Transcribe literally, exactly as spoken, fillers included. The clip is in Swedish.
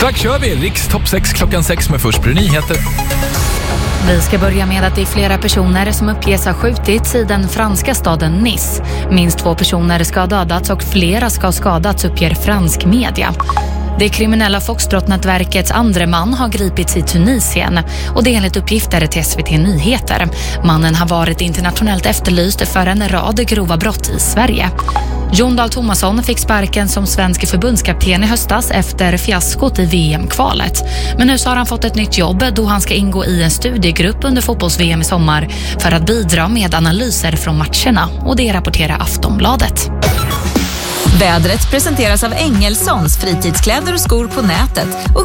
Strax kör vi Riks topp sex klockan sex med först blir nyheter. Vi ska börja med att det är flera personer som uppges ha skjutits i den franska staden Nice. Minst två personer ska ha dödats och flera ska ha skadats, uppger fransk media. Det kriminella Foxtrot-nätverkets andra man har gripits i Tunisien och det är enligt uppgifter till S V T Nyheter. Mannen har varit internationellt efterlyst för en rad grova brott i Sverige. Jon Dahl Tomasson fick sparken som svensk förbundskapten i höstas efter fiaskot i V M-kvalet. Men nu så har han fått ett nytt jobb då han ska ingå i en studiegrupp under fotbolls-V M i sommar för att bidra med analyser från matcherna, och det rapporterar Aftonbladet. Vädret presenteras av Engelsons fritidskläder och skor på nätet och